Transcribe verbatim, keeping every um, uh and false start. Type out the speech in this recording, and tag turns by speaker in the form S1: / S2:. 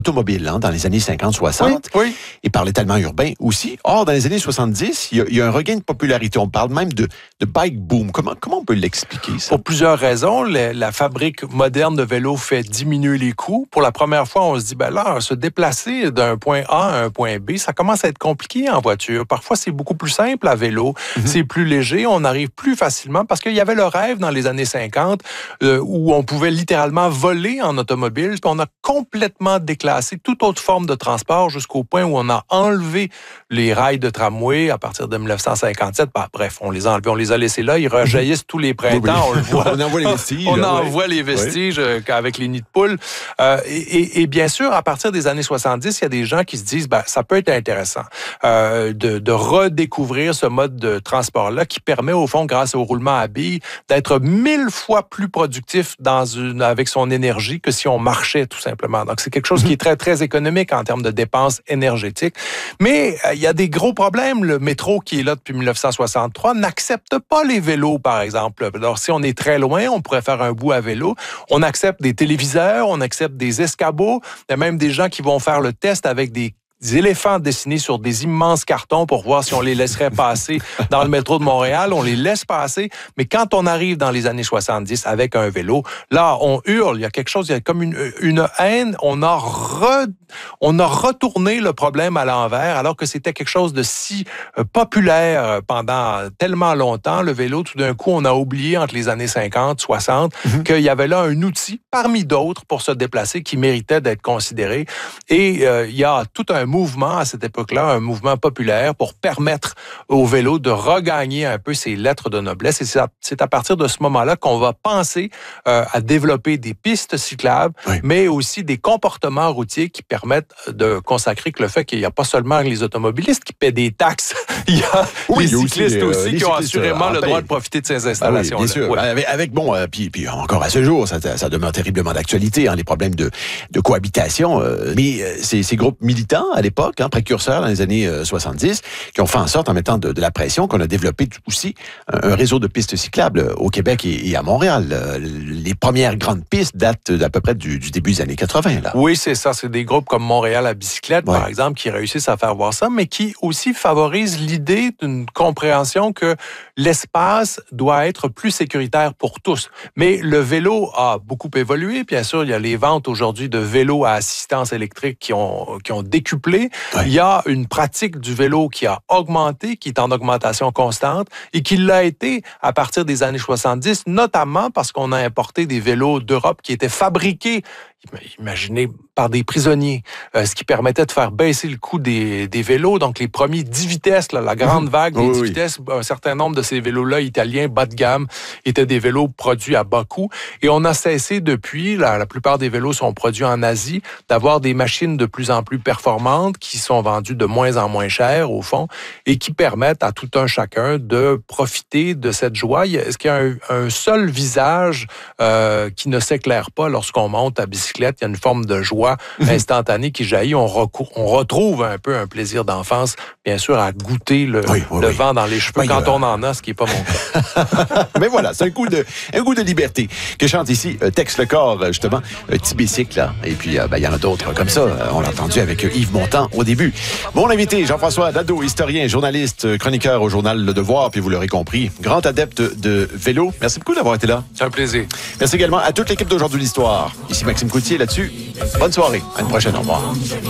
S1: automobile hein, dans les années cinquante soixante.
S2: Oui, oui.
S1: Et par l'étalement urbain aussi. Or, dans les années soixante-dix, il y a, il y a un regain de popularité. On parle même de, de bike boom. Comment, comment on peut l'expliquer, ça?
S2: Pour plusieurs raisons. Le, la fabrique moderne de vélos fait diminuer les coûts. Pour la première fois, on se dit, ben là, se déplacer d'un point A à un point B, ça commence à être compliqué en voiture. Parfois, c'est beaucoup plus simple à vélo. Mm-hmm. C'est plus léger. On arrive plus facilement parce qu'il y avait le rêve dans les années cinquante euh, où on pouvait littéralement voler en automobile. Puis on a complètement déclassé toute autre forme de transport jusqu'au point où on a enlevé les rails de tramway à partir de dix-neuf cent cinquante-sept. Ben, bref, on les a enlevés, on les a laissés là. Ils rejaillissent tous les printemps. Oui, oui. On le voit.
S1: On envoie les vestiges.
S2: On
S1: là,
S2: envoie
S1: oui.
S2: les vestiges oui. avec les nids de poules. Euh, et, et, et bien sûr, à partir des années soixante-dix, il y a des gens qui se disent, ben, ça peut être intéressant euh, de, de redécouvrir ce mode de transport-là qui permet, au fond, grâce au roulement à billes, d'être mille fois plus productif dans une, avec son énergie que si on marchait, tout simplement. Donc, c'est quelque chose qui est très, très économique en termes de dépenses énergétiques. Mais euh, il y a des gros problèmes. Le métro, qui est là depuis dix-neuf cent soixante-trois, n'accepte pas les vélos, par exemple. Alors, si on est très loin, on pourrait faire un bout à vélo. On accepte des téléviseurs, on accepte des escabeaux. Il y a même des gens qui vont faire le test avec des des éléphants dessinés sur des immenses cartons pour voir si on les laisserait passer dans le métro de Montréal. On les laisse passer, mais quand on arrive dans les années soixante-dix avec un vélo, là, on hurle. Il y a quelque chose, il y a comme une, une haine. On a, re, on a retourné le problème à l'envers, alors que c'était quelque chose de si populaire pendant tellement longtemps, le vélo. Tout d'un coup, on a oublié entre les années cinquante, soixante, mm-hmm. qu'il y avait là un outil, parmi d'autres, pour se déplacer qui méritait d'être considéré. Et euh, il y a tout un mouvement à cette époque-là, un mouvement populaire pour permettre au vélo de regagner un peu ses lettres de noblesse. Et c'est à, c'est à partir de ce moment-là qu'on va penser euh, à développer des pistes cyclables, oui. mais aussi des comportements routiers qui permettent de consacrer que le fait qu'il n'y a pas seulement les automobilistes qui paient des taxes, il y a oui, les cyclistes aussi, aussi euh, qui ont assurément le droit de profiter de ces installations.
S1: Ah oui, bien sûr.
S2: Ouais.
S1: Avec, avec bon, euh, puis, puis encore à ce jour, ça, ça demeure terriblement d'actualité, hein, les problèmes de, de cohabitation. Euh, mais euh, ces, ces groupes militants à l'époque, hein, précurseurs dans les années euh, soixante-dix, qui ont fait en sorte, en mettant de, de la pression, qu'on a développé aussi un, un réseau de pistes cyclables au Québec et, et à Montréal. Euh, les premières grandes pistes datent d'à peu près du, du début des années quatre-vingt. Là.
S2: Oui, c'est ça. C'est des groupes comme Montréal à bicyclette, ouais. par exemple, qui réussissent à faire voir ça, mais qui aussi favorisent l'idée d'une compréhension que l'espace doit être plus sécuritaire pour tous. Mais le vélo a beaucoup évolué. Bien sûr, il y a les ventes aujourd'hui de vélos à assistance électrique qui ont, qui ont décuplé. Oui. Il y a une pratique du vélo qui a augmenté, qui est en augmentation constante et qui l'a été à partir des années soixante-dix, notamment parce qu'on a importé des vélos d'Europe qui étaient fabriqués, imaginez, par des prisonniers, euh, ce qui permettait de faire baisser le coût des, des vélos. Donc, les premiers dix vitesses, là, la grande vague des oui, dix oui. vitesses, un certain nombre de ces vélos-là italiens, bas de gamme, étaient des vélos produits à bas coût. Et on a cessé depuis, la, la plupart des vélos sont produits en Asie, d'avoir des machines de plus en plus performantes qui sont vendues de moins en moins chères, au fond, et qui permettent à tout un chacun de profiter de cette joie. Est-ce qu'il y a un, un seul visage euh, qui ne s'éclaire pas lorsqu'on monte à bicyclette? Il y a une forme de joie instantanée qui jaillit. On, recour, on retrouve un peu un plaisir d'enfance, bien sûr, à goûter le, oui, oui, le oui. vent dans les cheveux oui, quand euh... on en a, ce qui n'est pas mon cas.
S1: Mais voilà, c'est un goût de, un goût de liberté que chante ici euh, Tex le corps, justement, euh, petit bicycle. Là. Et puis, euh, ben, il y en a d'autres comme ça. Euh, on l'a entendu avec Yves Montand au début. Mon invité, Jean-François Nadeau, historien, journaliste, chroniqueur au journal Le Devoir, puis vous l'aurez compris, grand adepte de vélo. Merci beaucoup d'avoir été là.
S2: C'est un plaisir.
S1: Merci également à toute l'équipe d'Aujourd'hui l'Histoire. Ici Maxime Coutier là-dessus. Bonne soirée. À une prochaine. Au revoir.